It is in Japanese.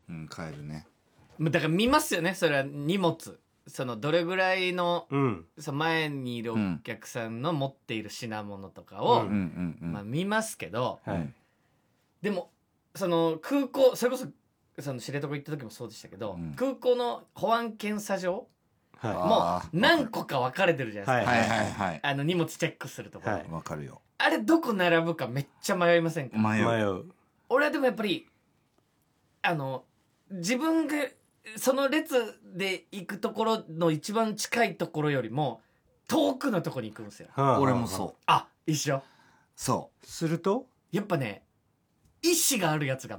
帰るね。 だから見ますよね、それは。荷物そのどれぐらいの、その前にいるお客さんの持っている品物とかを、まあ、見ますけど、でもその空港、それこそその知床行った時もそうでしたけど、空港の保安検査場もう何個か分かれてるじゃないですか。あの荷物チェックするところ。 分かるよ。 あれどこ並ぶかめっちゃ迷いませんか？ 迷う。 俺はでもやっぱり自分がその列で行くところの一番近いところよりも遠くのところに行くんですよ。 俺もそう。 あ、一緒。 そう。 するとやっぱね、意志があるやつが